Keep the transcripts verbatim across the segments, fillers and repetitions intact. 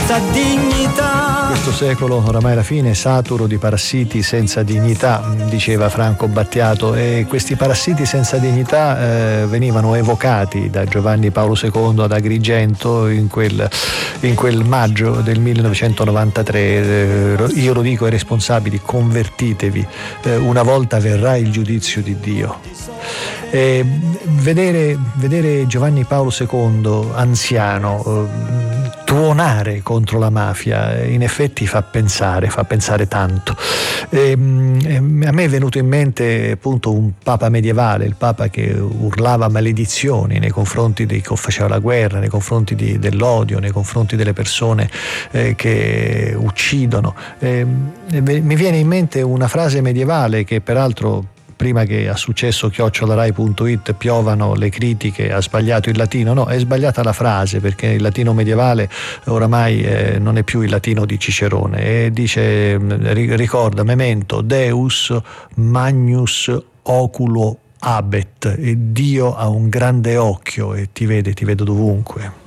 senza dignità. Questo secolo oramai alla fine saturo di parassiti senza dignità, diceva Franco Battiato, e questi parassiti senza dignità eh, venivano evocati da Giovanni Paolo secondo ad Agrigento in quel, in quel maggio del millenovecentonovantatré. Eh, io lo dico ai responsabili: convertitevi, eh, una volta verrà il giudizio di Dio. Eh, vedere, vedere Giovanni Paolo secondo anziano eh, tuonare contro la mafia in effetti fa pensare, fa pensare tanto. E, e a me è venuto in mente appunto un papa medievale, il papa che urlava maledizioni nei confronti di chi faceva la guerra, nei confronti di, dell'odio, nei confronti delle persone eh, che uccidono. E, e mi viene in mente una frase medievale che peraltro, prima che a successo chiocciola rai punto it piovano le critiche, ha sbagliato il latino. No, è sbagliata la frase, perché il latino medievale oramai eh, non è più il latino di Cicerone, e dice, ricorda, memento Deus magnus oculo habet, e Dio ha un grande occhio e ti vede, ti vedo dovunque.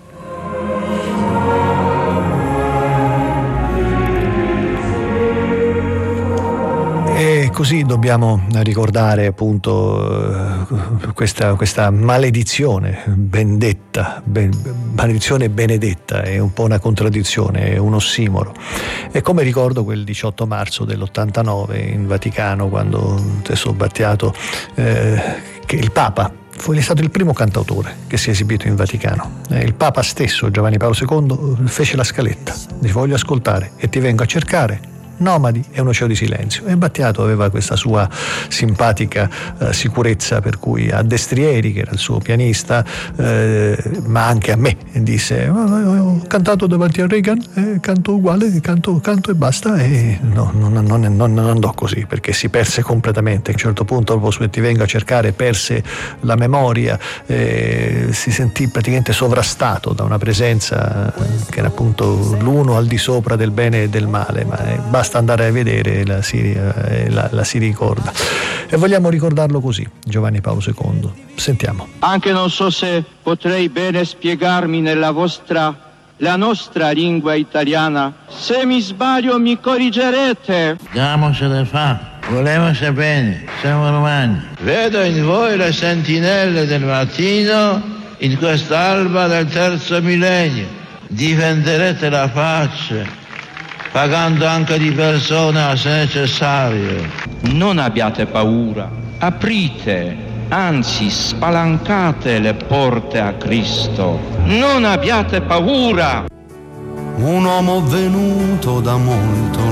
E così dobbiamo ricordare appunto questa, questa maledizione benedetta, ben, maledizione benedetta, è un po' una contraddizione, è un ossimoro. E come ricordo quel diciotto marzo dell'ottantanove in Vaticano, quando stesso Battiato, eh, che il Papa fu è stato il primo cantautore che si è esibito in Vaticano. Eh, il Papa stesso, Giovanni Paolo secondo, fece la scaletta: ti voglio ascoltare e ti vengo a cercare. Nomadi e un oceano di silenzio. E Battiato aveva questa sua simpatica eh, sicurezza, per cui a Destrieri, che era il suo pianista, eh, ma anche a me, disse: ho cantato davanti a Reagan, eh, canto uguale, canto, canto e basta. E no, non, non, non, non andò così, perché si perse completamente. A un certo punto, proprio su Ti vengo a cercare, perse la memoria, eh, si sentì praticamente sovrastato da una presenza che era appunto l'uno al di sopra del bene e del male, ma eh, basta andare a vedere, la si, eh, la, la si ricorda. E vogliamo ricordarlo così, Giovanni Paolo secondo. Sentiamo. Anche non so se potrei bene spiegarmi nella vostra, la nostra lingua italiana. Se mi sbaglio mi corrigerete. Diamocene fa, volevose bene, siamo romani. Vedo in voi le sentinelle del mattino, in quest'alba del terzo millennio. Difenderete la pace, pagando anche di persona se necessario. Non abbiate paura, aprite, anzi spalancate le porte a Cristo. Non abbiate paura. Un uomo venuto da molto